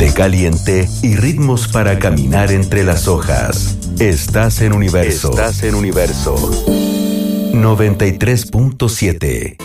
Té caliente y ritmos para caminar entre las hojas. Estás en Universo. 93.7.